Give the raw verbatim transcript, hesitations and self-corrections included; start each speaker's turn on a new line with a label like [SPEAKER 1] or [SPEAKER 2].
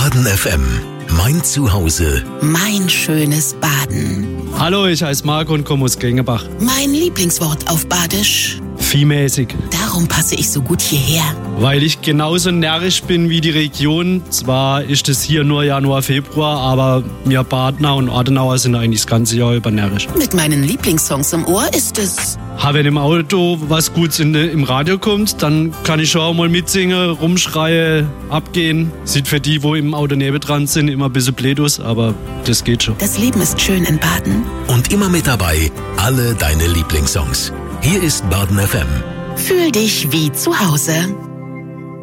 [SPEAKER 1] Baden F M. Mein Zuhause.
[SPEAKER 2] Mein schönes Baden.
[SPEAKER 3] Hallo, ich heiße Marc und komme aus Gengebach.
[SPEAKER 2] Mein Lieblingswort auf Badisch.
[SPEAKER 3] Viehmäßig.
[SPEAKER 2] Darum passe ich so gut hierher.
[SPEAKER 3] Weil ich genauso närrisch bin wie die Region. Zwar ist es hier nur Januar, Februar, aber wir Badener und Ortenauer sind eigentlich das ganze Jahr über närrisch.
[SPEAKER 2] Mit meinen Lieblingssongs im Ohr ist es...
[SPEAKER 3] Ha, wenn im Auto was Gutes in de, im Radio kommt, dann kann ich schon auch mal mitsingen, rumschreien, abgehen. Sieht für die, wo im Auto nebendran sind, immer ein bisschen blöd aus, aber das geht schon.
[SPEAKER 2] Das Leben ist schön in Baden.
[SPEAKER 1] Und immer mit dabei, alle deine Lieblingssongs. Hier ist Baden F M.
[SPEAKER 2] Fühl dich wie zu Hause.